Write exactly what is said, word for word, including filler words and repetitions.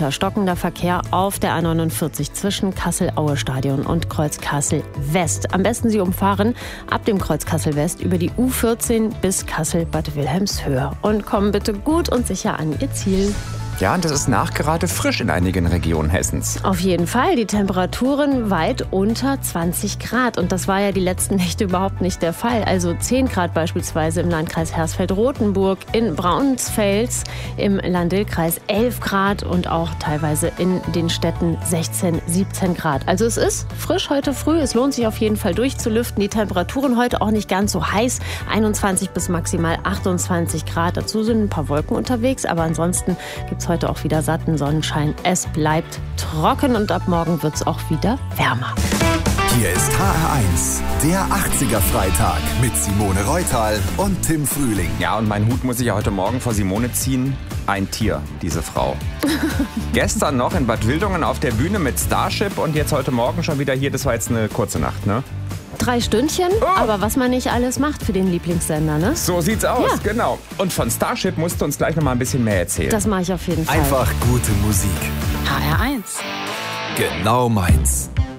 Kilometer stockender Verkehr auf der A neunundvierzig zwischen Kassel-Aue-Stadion und Kreuz Kassel-West. Am besten Sie umfahren ab dem Kreuz Kassel-West über die U vierzehn bis Kassel-Bad Wilhelmshöhe und kommen bitte gut und sicher an Ihr Ziel. Ja, und das ist nachgerade frisch in einigen Regionen Hessens. Auf jeden Fall. Die Temperaturen weit unter zwanzig Grad. Und das war ja die letzten Nächte überhaupt nicht der Fall. Also zehn Grad beispielsweise im Landkreis Hersfeld-Rotenburg, in Braunsfels, im Lahn-Dill-Kreis elf Grad und auch teilweise in den Städten sechzehn, siebzehn Grad. Also es ist frisch heute früh. Es lohnt sich auf jeden Fall durchzulüften. Die Temperaturen heute auch nicht ganz so heiß. einundzwanzig bis maximal achtundzwanzig Grad. Dazu sind ein paar Wolken unterwegs. Aber ansonsten gibt es heute auch wieder satten Sonnenschein. Es bleibt trocken und ab morgen wird es auch wieder wärmer. Hier ist H R eins, der achtziger-Freitag mit Simone Reutal und Tim Frühling. Ja, und meinen Hut muss ich ja heute Morgen vor Simone ziehen. Ein Tier, diese Frau. Gestern noch in Bad Wildungen auf der Bühne mit Starship und jetzt heute Morgen schon wieder hier. Das war jetzt eine kurze Nacht, ne? Drei Stündchen, oh. aber was man nicht alles macht für den Lieblingssender, ne? So sieht's aus, ja. Genau. Und von Starship musst du uns gleich noch mal ein bisschen mehr erzählen. Das mache ich auf jeden Fall. Einfach gute Musik. H R eins. Genau meins.